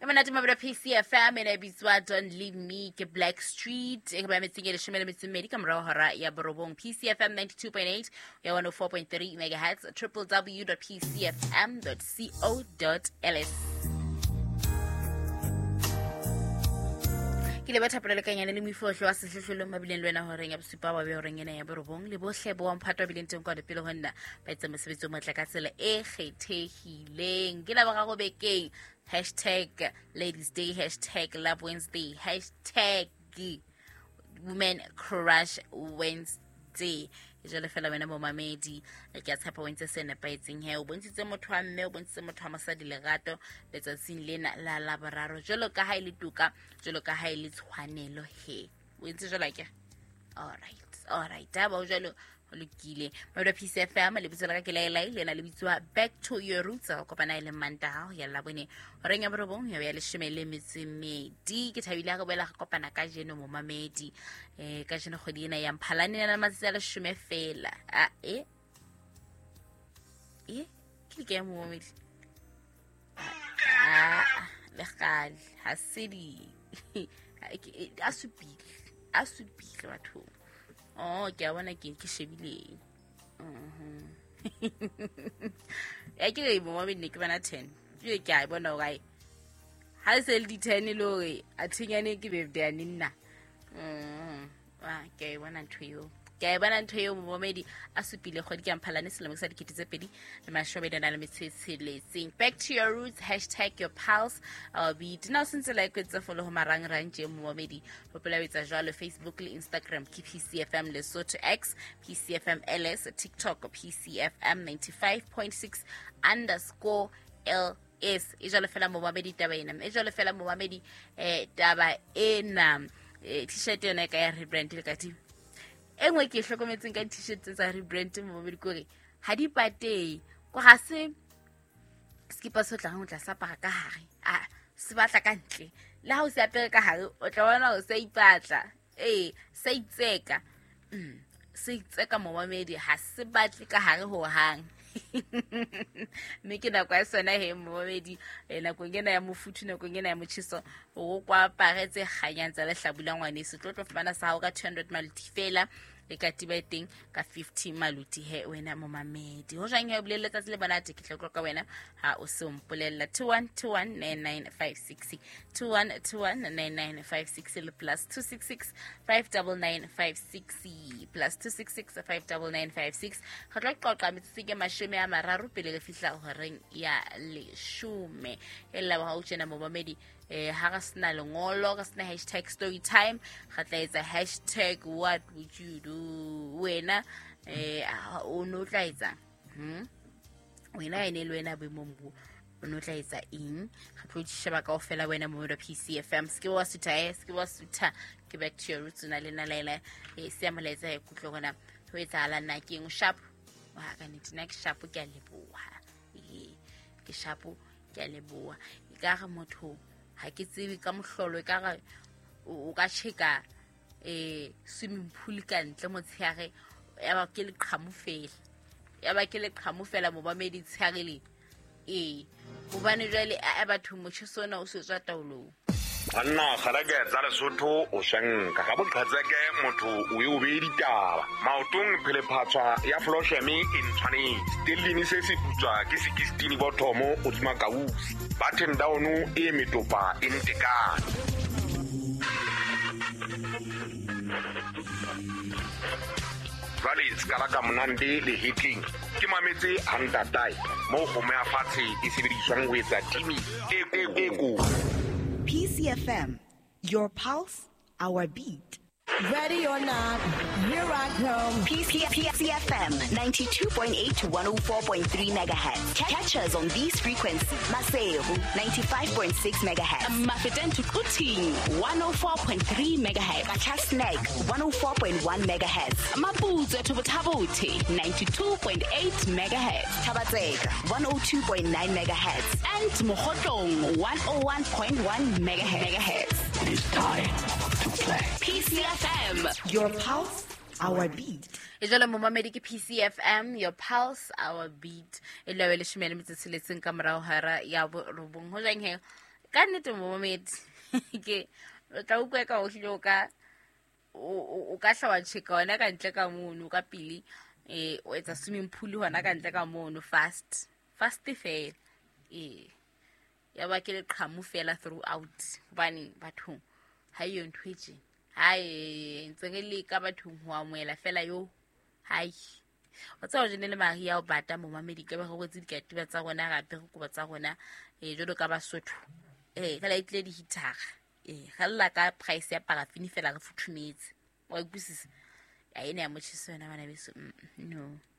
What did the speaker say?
Emanati mabra PCFM ena bitswa Don't Leave Me ke Black Street e ba metseng le shemela metseng ka morao hara ya borobong PCFM 92.8 ya 104.3 megahertz www.pcfm.co.ls ke le batla pele kanyane le mifohlo wa sehlohlolo mabileng le wena horeng ya bosupa ba be horeng ena ya borobong le bohle bo wa mphatwa bileng teng kwa le pele honna ba etsa mosebetsi o motle ka tsela e kgethehileng ke la ba go bekeng #Ladies Day #Love Wednesday #Women Crush Wednesday jale fela wena mo mamedi ke a tshepa wentse se nepaetseng he o bontshitse motho wa mme o bontshitse motho wa mosadi lerato letsatsing lena la laboraro jalo ka ha ile tuka jalo ka ha ile tshwanelo he o ntse jalo ke all right ba o jalo lokile mabra PCFM le bitsela ka ke laela le na le bitswa Back to Your Roots go kopana ile manta ya la bone reng ya borobong ya le shemele metsemedi ke thabile go bela go kopana ka jeno mo mamedi ka jeno go dina ya mphalane na matsela shome fela ke mo mamedi le gal hasidi asupile batho ke a bona ke shebile ke re mo ba ne ke bana 10 ke a bona gae ha se le di 10 lo re a thinyane ke be dia nna ke bona ntho yo mo medi a supile go di kamphalane selemo sa dikitse pedi le mashobedi na le metsetseletseng Back to Your Roots #yourpulse beat now since like it's follow marang ranje mo medi popela wetsa jalo Facebook le Instagram ke PCFM Lesotho X PCFM LS TikTok PCFM 95.6 _LS e jalo fela mo mamedi taba ena e jalo fela mo mamedi taba ena t-shirt yona ka ya rebrand le kati engwe ke hlokometseng ka t-shirt tsa rebrand mo mamedi kore ha di patei go ga se skipa so tlang o tla sapa ka hare se batla ka ntle le ha o se apere ka hare o tla bona o se ipatla se itseka mo mamedi ha se batle ka hare ho hang me ke na kwa sona he mo mamedi na go ngena ya mofuthu na go ngena ya mochiso o kwa paretse ganyantsa le hlabula ngwane se tlotlo fana sa ga 200 malti fela e ka tibeteng ka 50 maluti he wena mo mamedi ho jang he bolele tsa le bona ke tlhokwa ka wena ha o se mpolella 21219956 21219956 le +266 59956 +266 59956 ga tla qoqa metsitse ke mashome a mararo pele le fihla horeng ya leshome ella ba ho tsena mo mamedi ha ga sna lengolo ga sna #storytime ga tla etsa #what would you do wena o no tla etsa wena ene le wena bo mombu o no tla etsa eng ga tlo sheba ka ofela wena mo PCFM ske wa sutha ke Back to Your Roots na lena lela se amoletsa e kutlo gona ho etsa ala nna ke eng sharp wa ka nitina ke sharp ke a leboha ke sharp ke a leboha ka ga motho ha ke tsebe ka mohlolo ka ga o ka cheka swimming pool ka ntle motsheare ya ba ke le qhamu fela mo ba medi tshearele go bane jale a batho motho sona o se tswa taolong Anna kharaga tsa Lesotho o shanka ka boqhatseke motho o e be ditaba maotong phele phatswa ya floshemi in tshwane stelini se se putswa ke 16 bothomo o dima kausi button down e metopa in tekana Rally skala ka monande le hitting ke mametse hantatai mo go me afatshe e sebediswang ho etsa timi e go PCFM, your pulse, our beat. Ready or not, here I come. PCFM 92.8 to 104.3 megahertz. Catch us on these frequencies. Maseru 95.6 megahertz. Mafeten to Kuting 104.3 megahertz. Kachasnek 104.1 megahertz. Mapuzo to Botabote 92.8 megahertz. Tabatsega 102.9 megahertz. And Mohotong 101.1 megahertz. It is time to play. PCFM, your pulse, our beat. Ejala mo mamedi ke PCFM, your pulse, our beat. Ela wele shimele mitsitsiletseng ka morao hara ya robong ho jang he ka nnete moment ke tla utlwa ka o hlile o ka hla wa checka wena ka ntle ka mono ka pili o etsa swimming pool hona ka ntle ka mono fast fela ya ba ke le qhamu fela throughout bani bathong ha yo ntwetse hae ntse le ka bathong ho amoela fela yo hai o tsa o jene le mari ya o bata mo mamedi ka ba go tse dikatiba tsa gona gape go ba tsa gona jolo ka basotho ka la itle di hitara ga lla ka price ya parafini fela re futhumetse wa ikusisa ya ene ya mochiso yona bana beso no